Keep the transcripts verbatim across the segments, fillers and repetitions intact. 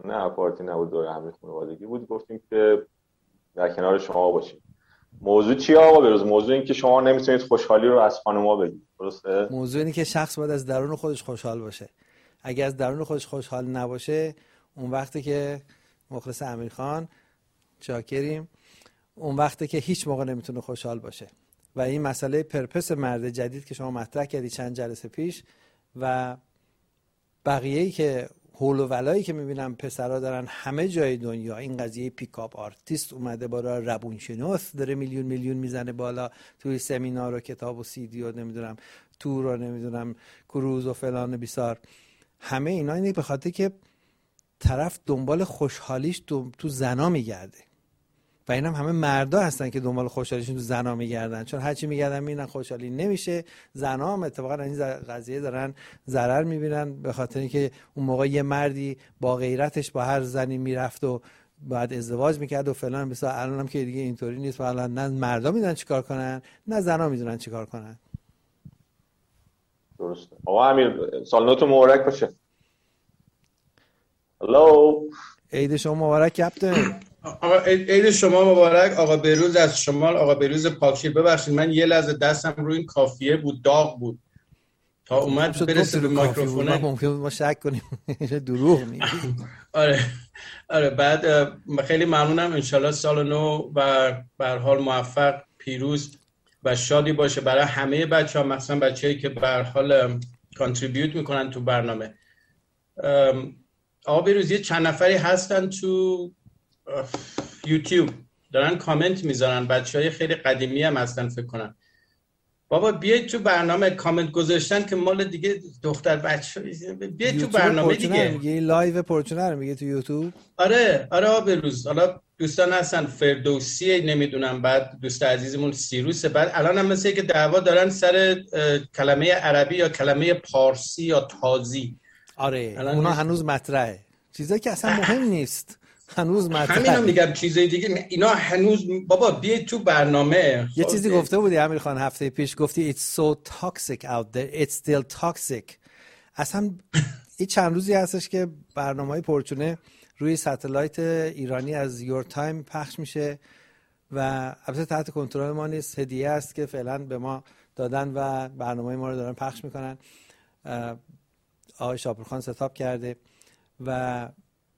نه پارتی نبود، دوره همین خانوادگی بود. گفتیم که در کنار شما باشیم. موضوع چیه آقا بروز؟ موضوع این که شما نمیتونید خوشحالی رو از خانوما بگید، درسته؟ موضوع اینه که شخص باید از درون خودش خوشحال باشه. اگه از درون خودش خوشحال نباشه، اون وقتی که مخلص امیرخان چاکریم، اون وقتی که هیچ موقع نمیتونه خوشحال باشه. و این مسئله پرپس مرد جدید که شما مطرح کردی چند جلسه پیش و بقیه‌ای که هول و ولایی که میبینم پسرا دارن همه جای دنیا، این قضیه پیکاپ آرتیست اومده بالا، روانشناس داره میلیون میلیون میزنه بالا توی سمینار و کتاب و سی دی و نمیدونم تور و نمیدونم کروز و فلان بیسار، همه اینا اینه به خاطر که طرف دنبال خوشحالیش تو, تو زنا میگرده و اینم هم همه مردا هستن که دنبال خوشحالیشون تو زنا میگردن، چون هرچی میگردن میبینن خوشحالی نمیشه. زنا هم اتفاقا این قضیه دارن ضرر میبینن به خاطر اینکه اون موقع یه مردی با غیرتش با هر زنی میرفت و بعد ازدواج میکرد و فلان بسا. الان هم که دیگه اینطوری نیست و الان نه مردا میدونن چیکار کنن نه زنا میدونن چیکار کنن. درسته. آقا امیر سال نوتو مبارک باشه. هلو. عید شما مبارک کاپیتان. آقا عید شما مبارک آقا بروز از شمال، آقا بروز پاکشیر. ببخشید من یه لحظه دستم روی این کافیه بود، داغ بود تا اومد برسه به میکروفون. ممکن ما شک کنیم دروغ میگی. آره آره بعد خیلی ممنونم. انشالله سال نو و به هر حال موفق، پیروز و شادی باشه برای همه بچه‌ها، مثلا بچه‌ای که به هر حال کانتریبیوت میکنن تو برنامه. آقا بروز یه چند نفری هستن تو یوتیوب دارن کامنت میذارن، بچهای خیلی قدیمی هم هستن فکر کنم. بابا بیاید تو برنامه. کامنت گذاشتن که مال دیگه دختر بچه، بیاید تو برنامه دیگه. میگه لایو پورچونر میگه تو یوتیوب. آره آره آقا بروز. حالا دوستان هستن فردوسی نمیدونم، بعد دوست عزیزمون سیروس، بعد الان هم مثل که دعوا دارن سر کلمه عربی یا کلمه پارسی یا تازی. آره اونا هنوز مطرحه، چیزایی که اصلا مهم نیست هنوز مطرحه. همینم میگم چیزای دیگه اینا هنوز. بابا بیاید تو برنامه. یه چیزی گفته بودی امیرخان هفته پیش، گفتی it's so toxic out there it's still toxic. اصلا این چند روزی هستش که برنامه‌های پرچونه روی ستلایت ایرانی از یور تایم پخش میشه و البته تحت کنترل ما نیست، هدیه است که فعلا به ما دادن و برنامه ما رو دارن پخش میکنن. آقای شاپورخان ستاپ کرده و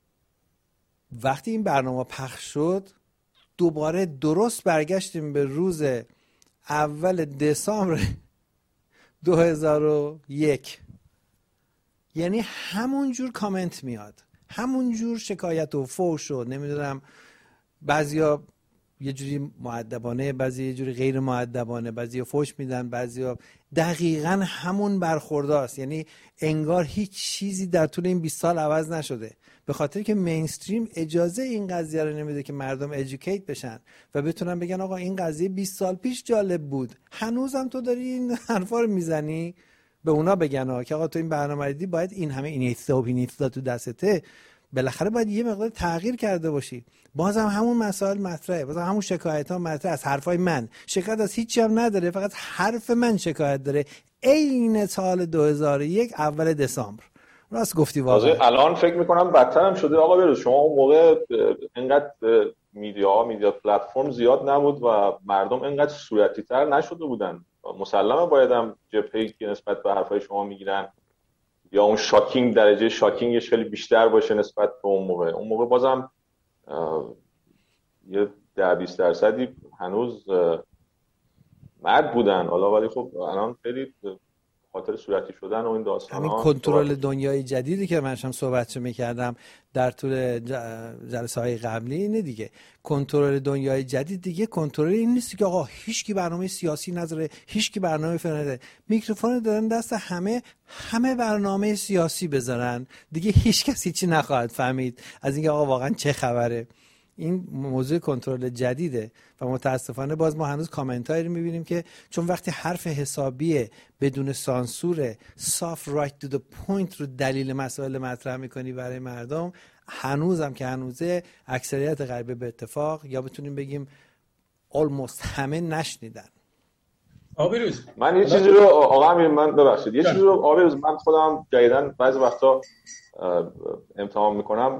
وقتی این برنامه پخش شد دوباره درست برگشتیم به روز اول دسامبر دو هزار و یک. یعنی همون جور کامنت میاد، همون جور شکایت و فوش و نمیدونم، بعضیا یه جوری مؤدبانه، بعضی یه جوری غیر مؤدبانه، بعضیا فوش میدن، بعضیا دقیقاً همون برخورداست. یعنی انگار هیچ چیزی در طول این بیست سال عوض نشده، به خاطر که مینستریم اجازه این قضیه رو نمیده که مردم ادوکییت بشن و بتونن بگن آقا این قضیه بیست سال پیش جالب بود، هنوزم تو داری این حرفا رو میزنی. به اونا بگن آقا که آقا تو این برنامه دیدی باید این همه اینیستا و پینیستا تو دستته، بالاخره باید یه مقدار تغییر کرده باشی. بازم همون مسائل مطرحه، بازم همون شکایت ها مطرحه. از حرفای من شکایت از هیچی هم نداره، فقط حرف من شکایت داره. عین سال دو هزار و یک اول دسامبر. راست گفتی واقعا. الان فکر میکنم بدتر هم شده آقا بروز. شما اون موقع اینقدر میدیا میدیا پلتفرم زیاد نبود و مردم اینقدر صورتی تر نشده بودن. مسلمه بایدم جبهه‌ای که نسبت به حرفای شما میگیرن یا اون شاکینگ، درجه شاکینگش خیلی بیشتر باشه نسبت به اون موقع. اون موقع بازم یه ده بیست درصدی هنوز مرد بودن. حالا ولی خب الان خیلی خاطر صورتی شدن و این داستانا، همین کنترل دنیای جدیدی که منشم صحبتشو میکردم در طول جلسه های قبلی اینه دیگه. کنترل دنیای جدید دیگه کنترل این نیست که آقا هیچکی برنامه سیاسی نداره، هیچکی برنامه فلان نداره. میکروفون دارن دست همه، همه برنامه سیاسی بذارن دیگه، هیچ کسی چی نخواهد فهمید از اینکه آقا واقعا چه خبره. این موضوع کنترل جدیده و متاسفانه باز ما هنوز کامنتایی رو میبینیم که چون وقتی حرف حسابیه بدون سانسور، صاف رایت تو د پوینت رو دلیل مسائل مطرح میکنی برای مردم، هنوزم که هنوزه اکثریت غربی به اتفاق یا بتونیم بگیم almost همه نشنیدن. آبروز من یه چیزی رو آقا امیر من ببخشید یه چیزی رو آبروز من خودم جدیدن بعضی وقتا امتحان میکنم